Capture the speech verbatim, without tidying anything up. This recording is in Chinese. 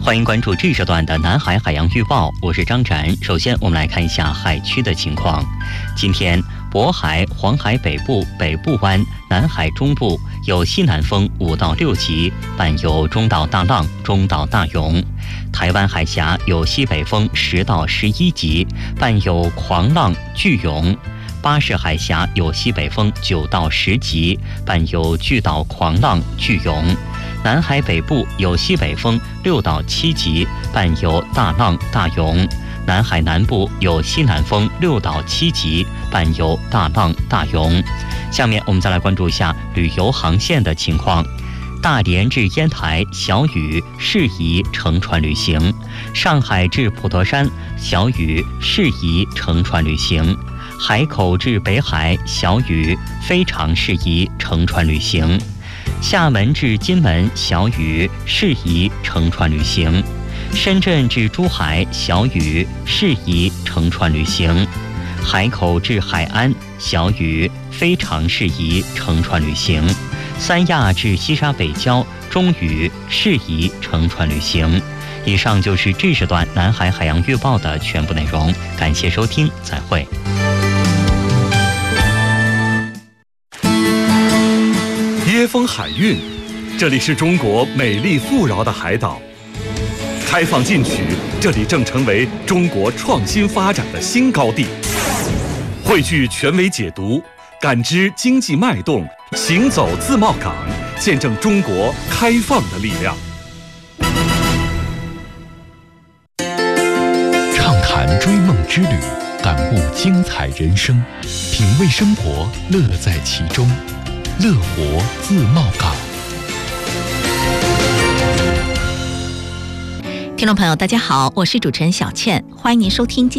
欢迎关注这时段的南海海洋预报，我是张展。首先我们来看一下海区的情况。今天渤海、黄海北部、北部湾、南海中部有西南风五到六级，伴有中到大浪、中到大涌。台湾海峡有西北风十到十一级，伴有狂浪、巨涌。巴士海峡有西北风九到十级，伴有巨到狂浪、巨涌。南海北部有西北风六到七级，伴有大浪大涌。南海南部有西南风六到七级，伴有大浪大涌。下面我们再来关注一下旅游航线的情况。大连至烟台小雨，适宜乘船旅行；上海至普陀山小雨，适宜乘船旅行；海口至北海小雨，非常适宜乘船旅行；厦门至金门小雨，适宜乘船旅行；深圳至珠海小雨，适宜乘船旅行；海口至海安小雨，非常适宜乘船旅行；三亚至西沙北礁中雨，适宜乘船旅行。以上就是这时段南海海洋预报的全部内容，感谢收听，再会。 椰风海韵，这里是中国美丽富饶的海岛。开放进取，这里正成为中国创新发展的新高地。汇聚权威解读，感知经济脉动，行走自贸港，见证中国开放的力量。 畅谈追梦之旅，感悟精彩人生，品味生活，乐在其中。乐活自贸港。 听众朋友大家好，我是主持人小倩，欢迎您收听